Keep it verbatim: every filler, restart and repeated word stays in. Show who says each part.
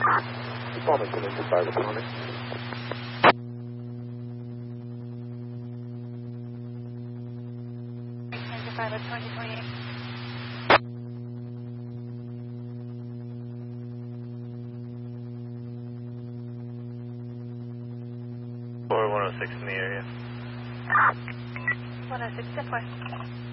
Speaker 1: Farmington into five twenty.
Speaker 2: five twenty twenty-eight.
Speaker 3: four one oh six in the area.
Speaker 2: one oh six, step west.